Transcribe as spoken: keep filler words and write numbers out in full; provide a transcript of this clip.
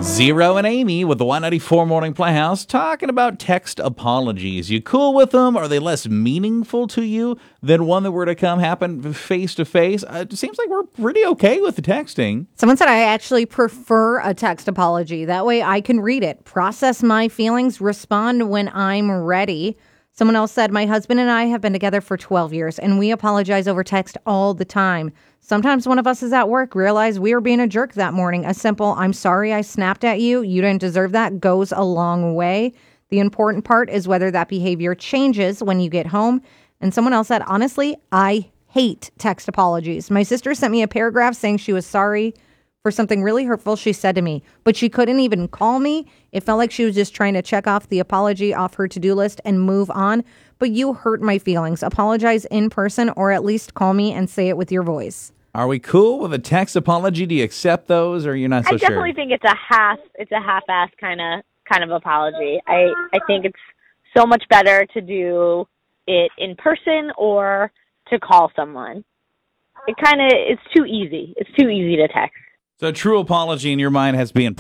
Zero and Amy with the Y ninety-four Morning Playhouse talking about text apologies. You cool with them? Are they less meaningful to you than one that were to come happen face to face? It seems like we're pretty okay with the texting. Someone said I actually prefer a text apology. That way I can read it, process my feelings, respond when I'm ready. Someone else said, my husband and I have been together for twelve years, and we apologize over text all the time. Sometimes one of us is at work, realize we were being a jerk that morning. A simple, I'm sorry I snapped at you, you didn't deserve that, goes a long way. The important part is whether that behavior changes when you get home. And someone else said, honestly, I hate text apologies. My sister sent me a paragraph saying she was sorry for something really hurtful she said to me, but she couldn't even call me. It felt like she was just trying to check off the apology off her to-do list and move on. But you hurt my feelings. Apologize in person or at least call me and say it with your voice. Are we cool with a text apology? Do you accept those, or you're not so I definitely sure? think it's a half, it's a half-ass kind of kind of apology. I I think it's so much better to do it in person or to call someone. It kind of it's too easy. It's too easy to text. So a true apology in your mind has been